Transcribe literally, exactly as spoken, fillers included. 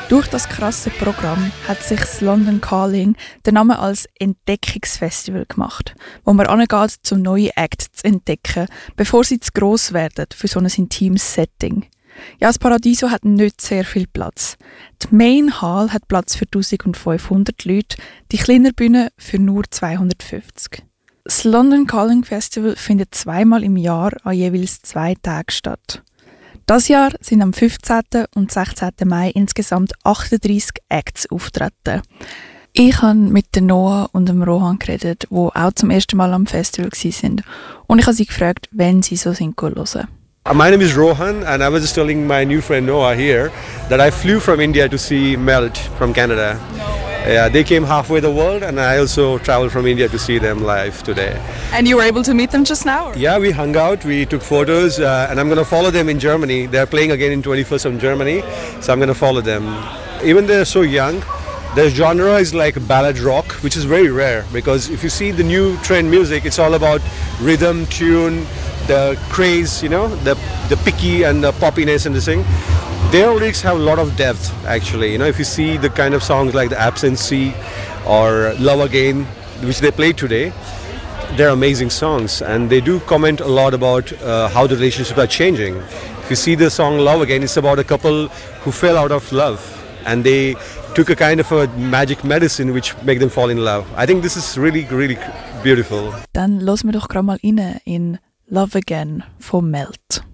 Durch das krasse Programm hat sich das London Calling den Namen als Entdeckungsfestival gemacht, wo man angeht, um neue Acts zu entdecken, bevor sie zu gross werden für so ein intimes Setting. Ja, das Paradiso hat nicht sehr viel Platz. Die Main Hall hat Platz für eintausendfünfhundert Leute, die kleinere Bühne für nur zweihundertfünfzig. Das London Calling Festival findet zweimal im Jahr an jeweils zwei Tagen statt. Das Jahr sind am fünfzehnten und sechzehnten Mai insgesamt achtunddreissig Acts auftreten. Ich habe mit der Noah und dem Rohan geredet, die auch zum ersten Mal am Festival waren. Und ich habe sie gefragt, wenn sie so sind hören. My name is Rohan and I was just telling my new friend Noah here that I flew from India to see Melt from Canada. No way. Yeah, they came halfway the world and I also traveled from India to see them live today. And you were able to meet them just now? Or? Yeah, we hung out, we took photos uh, and I'm going to follow them in Germany. They're playing again in twenty-first of Germany, so I'm going to follow them. Even they're so young, their genre is like ballad rock, which is very rare because if you see the new trend music, it's all about rhythm, tune, the craze, you know, the the picky and the poppiness and the thing. Their lyrics have a lot of depth, actually. You know, if you see the kind of songs like The Absentee or Love Again, which they played today, they're amazing songs, and they do comment a lot about uh, how the relationships are changing. If you see the song Love Again, it's about a couple who fell out of love, and they took a kind of a magic medicine which make them fall in love. I think this is really, really beautiful. Dann hören wir doch gerade mal rein in Love Again von Melt.